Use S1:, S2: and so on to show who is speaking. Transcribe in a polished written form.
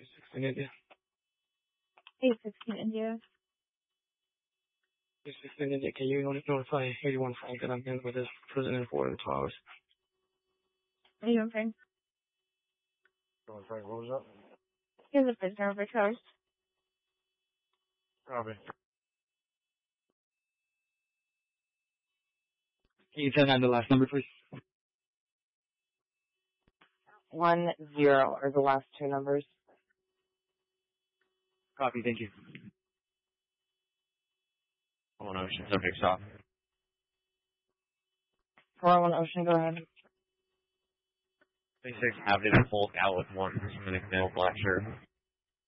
S1: 16 India.
S2: 816 India.
S1: 16 India, can you notify 81 Frank that I'm in with this prison in 4 and 2 hours?
S2: 81 Frank.
S1: 81 Frank, what was that?
S2: Here's a prisoner over charged.
S1: Copy. Can you tell me the last number, please?
S3: 10 are the last two numbers.
S1: Copy, thank you.
S4: On Ocean, subject stop.
S3: 401 Ocean, go ahead.
S4: 26, have it pulled out with one Hispanic male black shirt.